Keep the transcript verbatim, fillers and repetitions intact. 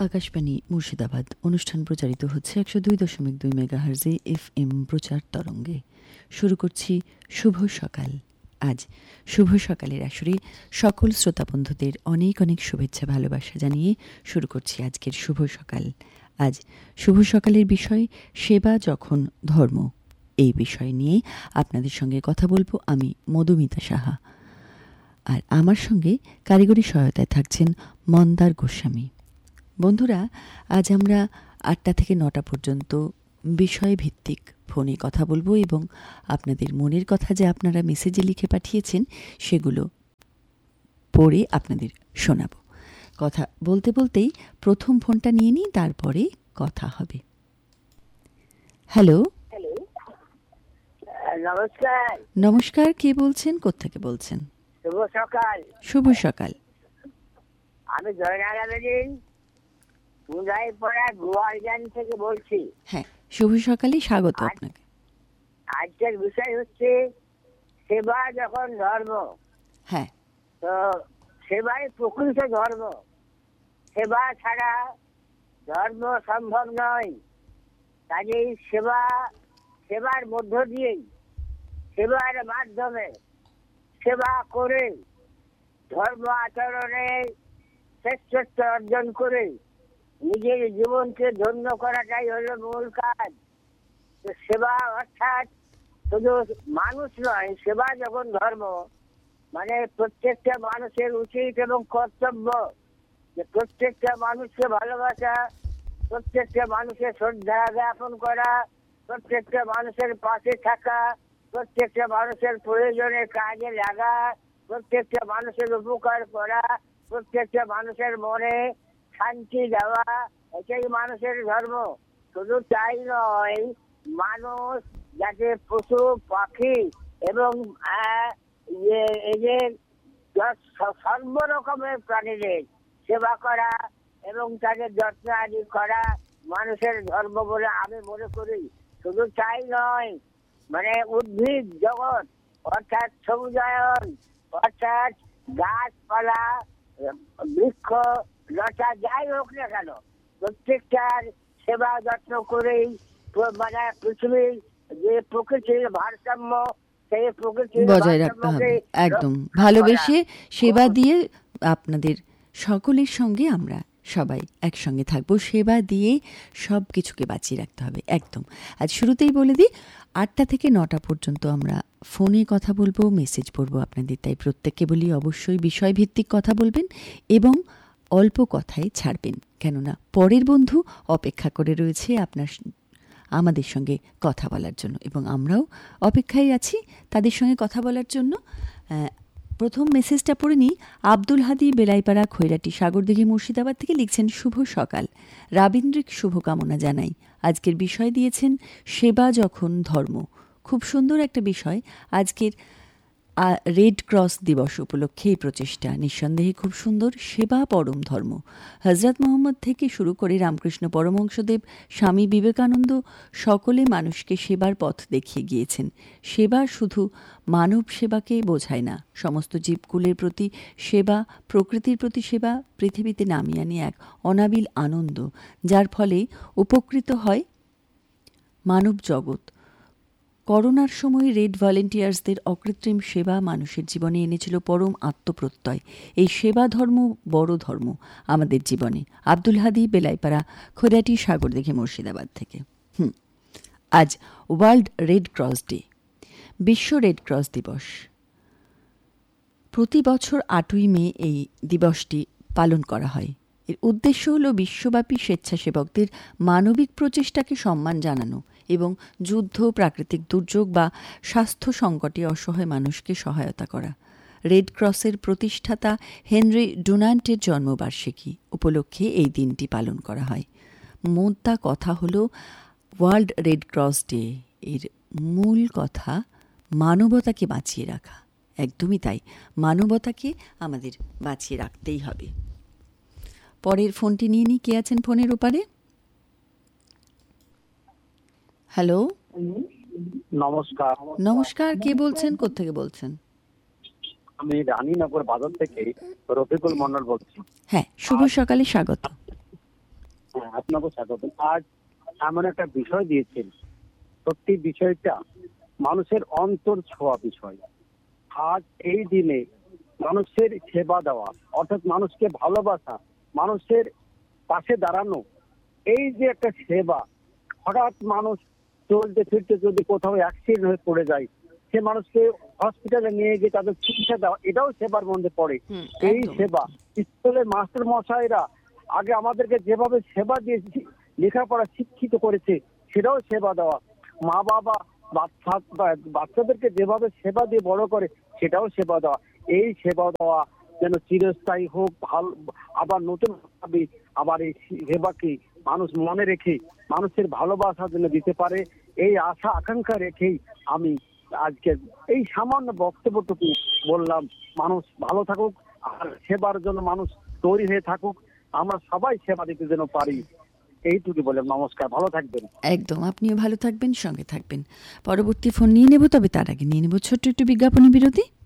আকাশবাণী মুর্শিদাবাদ অনুষ্ঠান প্রচারিত হচ্ছে একশো দুই দশমিক দুই মেগাহার্জে এফ এম প্রচার তরঙ্গে। শুরু করছি শুভ সকাল। আজ শুভ সকালের আসরে সকল শ্রোতা বন্ধুদের অনেক অনেক শুভেচ্ছা ভালোবাসা জানিয়ে শুরু করছি আজকের শুভ সকাল। আজ শুভ সকালের বিষয় সেবা যখন ধর্ম। এই বিষয় নিয়ে আপনাদের সঙ্গে কথা বলবো আমি মধুমিতা সাহা। আর আমার সঙ্গে কারিগরি সহায়তায় থাকছেন মন্দার গোস্বামী। বন্ধুরা, আজ আমরা আটটা থেকে নটা পর্যন্ত বিষয় ভিত্তিক ফোনে কথা বলবো এবং আপনাদের মনের কথা যে আপনারা মেসেজে লিখে পাঠিয়েছেন সেগুলো পড়ে আপনাদের শোনাবো। কথা বলতে বলতেই প্রথম ফোনটা নিয়ে নিই, তারপরে কথা হবে। হ্যালো হ্যালো, নমস্কার। নমস্কার, কে বলছেন, কোত্থেকে বলছেন? শুভ সকাল। শুভ সকাল। আমি জয়নারায়ণ উদয়পাড়া গোয়ালজান থেকে বলছি। হ্যাঁ, শুভ সকালে স্বাগত আপনাকে। আজকের বিষয় হচ্ছে সেবা যখন ধর্ম। হ্যাঁ, তো সেবাই প্রকৃত ধর্ম। সেবা ছাড়া ধর্ম সম্ভব নয়। কাজেই সেবা সেবার মধ্য দিয়েই, সেবার মাধ্যমে, সেবা করে ধর্ম আচরণে শ্রেষ্ঠত্ব অর্জন করে নিজের জীবনকে ধন্য করাটাই হলো মূল কাজ। সেবা অর্থাৎ শুধু মানুষ নয়, সেবা যখন ধর্ম মানে প্রত্যেকটা মানুষের উচিত এবং কর্তব্য যে প্রত্যেকটা মানুষকে ভালোবাসা, প্রত্যেকটা মানুষের শ্রদ্ধা জ্ঞাপন করা, প্রত্যেকটা মানুষের পাশে থাকা, প্রত্যেকটা মানুষের প্রয়োজনে কাজে লাগা, প্রত্যেকটা মানুষের উপকার করা, প্রত্যেকটা মানুষের মনে শান্তি দেওয়া, এটাই মানুষের ধর্ম। শুধু তাই নয়, মানুষ যাতে পশু পাখি এবং এদের সর্বরকমের প্রাণীদের সেবা করা এবং তাদের যত্ন আদি করা মানুষের ধর্ম বলে আমি মনে করি। শুধু তাই নয়, মানে উদ্ভিদ জগৎ অর্থাৎ সবুজায়ন অর্থাৎ গাছপালা, বৃক্ষ লতা যাই হোক না কেন, প্রত্যেকটার সেবা যত্ন করেই মানে পৃথিবীর যে প্রকৃতির ভারসাম্য সেই প্রকৃতির বজায় রাখতে হবে। একদম ভালোবেসে সেবা দিয়ে আপনাদের সকলের সঙ্গে আমরা সবাই একসঙ্গে থাকবো। সেবা দিয়ে সব কিছুকে বাঁচিয়ে রাখতে হবে। একদম। আজ শুরুতেই বলে দিই, আটটা থেকে নটা পর্যন্ত আমরা ফোনে কথা বলবো, মেসেজ পড়বো আপনাদের। তাই প্রত্যেককে বলি অবশ্যই বিষয়ভিত্তিক কথা বলবেন এবং অল্প কথায় ছাড়বেন, কেননা পরের বন্ধু অপেক্ষা করে রয়েছে আপনার আমাদের সঙ্গে কথা বলার জন্য এবং আমরাও অপেক্ষায় আছি তাদের সঙ্গে কথা বলার জন্য। প্রথম মেসেজটা পড়ে নিই। আব্দুল হাদি বেলাইপাড়া খৈরাটি সাগরদিঘি মুর্শিদাবাদ থেকে লিখছেন, শুভ সকাল, রাবীন্দ্রিক শুভকামনা জানাই। আজকের বিষয় দিয়েছেন সেবা যখন ধর্ম। খুব সুন্দর একটা বিষয়। আজকের রেড ক্রস দিবস উপলক্ষে এই প্রচেষ্টা নিঃসন্দেহে খুব সুন্দর। সেবা পরম ধর্ম। হজরত মোহাম্মদ থেকে শুরু করে রামকৃষ্ণ পরমহংসদেব, স্বামী বিবেকানন্দ সকলে মানুষকে সেবার পথ দেখিয়ে গিয়েছেন। সেবা শুধু মানব সেবাকে বোঝায় না, সমস্ত জীবকুলের প্রতি সেবা, প্রকৃতির প্রতি সেবা পৃথিবীতে নামিয়ে আনে এক অনাবিল আনন্দ, যার ফলে উপকৃত হয় মানব জগৎ। করোনার সময় রেড ভলেন্টিয়ার্সদের অকৃত্রিম সেবা মানুষের জীবনে এনেছিল পরম আত্মপ্রত্যয়। এই সেবা ধর্ম বড় ধর্ম আমাদের জীবনে। আব্দুল হাদি বেলাইপাড়া খৈরাটি সাগরদিঘি মুর্শিদাবাদ থেকে। হুম আজ ওয়ার্ল্ড রেড ক্রস ডে, বিশ্ব রেড ক্রস দিবস। প্রতি বছর আটই মে এই দিবসটি পালন করা হয়। এর উদ্দেশ্য হল বিশ্বব্যাপী স্বেচ্ছাসেবকদের মানবিক প্রচেষ্টাকে সম্মান জানানো এবং যুদ্ধ, প্রাকৃতিক দুর্যোগ বা স্বাস্থ্য সংকটে অসহায় মানুষকে সহায়তা করা। রেড ক্রসের প্রতিষ্ঠাতা হেনরি ডুনান্টের জন্মবার্ষিকী উপলক্ষে এই দিনটি পালন করা হয়। মোদ্দা কথা হল ওয়ার্ল্ড রেড ক্রস ডে এর মূল কথা মানবতাকে বাঁচিয়ে রাখা। একদমই তাই, মানবতাকে আমাদের বাঁচিয়ে রাখতেই হবে। পরের ফোনটি নিয়ে নিই। কে আছেন ফোনের ওপারে? হ্যালো, নমস্কার। নমস্কার, কে বলছেন, কোত্থেকে বলছেন? আমি রানীনগর বাজার থেকে রফিকুল মন্ডল বলছি। হ্যাঁ, শুভ সকালে স্বাগত। আপনাকে স্বাগত। আজ এমন একটা বিষয় দিয়েছেন, সত্যি বিষয়টা মানুষের অন্তর ছোঁয়া বিষয়। আজ এই দিনে মানুষের সেবা দেওয়া, অর্থাৎ মানুষকে ভালোবাসা, মানুষের পাশে দাঁড়ানো, এই যে একটা সেবা, হঠাৎ মানুষ চলতে ফিরতে যদি কোথাও অ্যাক্সিডেন্ট হয়ে পড়ে যায়, সে মানুষকে হসপিটালে নিয়ে গিয়ে তাদের চিকিৎসা দেওয়া, এটাও সেবার মধ্যে পড়ে। এই সেবা স্কুলের মাস্টার মশাইরা আগে আমাদেরকে যেভাবে সেবা দিয়ে লেখাপড়া শিক্ষিত করেছে, সেটাও সেবা দেওয়া। মা বাবা বাচ্চা বাচ্চাদেরকে যেভাবে সেবা দিয়ে বড় করে, সেটাও সেবা দেওয়া। এই সেবা দেওয়া যেন চিরস্থায়ী হোক, ভালো আবার নতুন ভাবে আবার এই সেবাকে মানুষ মনে রেখে মানুষের ভালোবাসা যেন দিতে পারে, এই আশা আকাঙ্ক্ষা রেখেই আমি আজকে এই সামান্য বক্তব্যটুকু বললাম। মানুষ ভালো থাকুক আর সেবার জন্য মানুষ তৈরি হয়ে থাকুক, আমরা সবাই সেবা দিতে যেন পারি, এইটুকু বলে নমস্কার, ভালো থাকবেন। একদম, আপনিও ভালো থাকবেন, সঙ্গে থাকবেন। পরবর্তী ফোন নিয়ে নেব, তবে তার আগে নিয়ে নেব ছোট্ট একটু বিজ্ঞাপনী বিরতি।